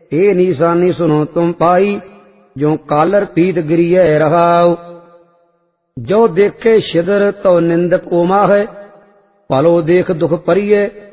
ए निशानी सुनो तुम पाई, जो कालर पीत गिरिय रहाओ। जो देखे शिदर तो निंदक ओमा है, पलो देख दुख परिय,